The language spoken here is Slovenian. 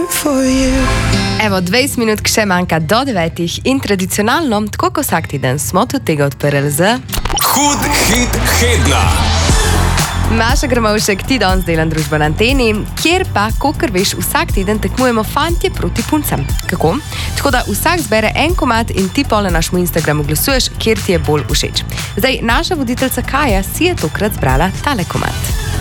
Evo, 20 minut še manjka do 9 in tradicionalno, tako kot vsak teden, smo tudi tega odprli z... Hud hit tedna! Maša Grmovšek, ti danes delam družbo na Anteni, kjer pa, kakor veš, vsak teden tekmujemo fantje proti puncam. Kako? Tako da vsak zbere en komad in ti pol na našem Instagramu glasuješ, kjer ti je bolj všeč. Zdaj, naša voditeljica Kaja si je tokrat zbrala tale komad.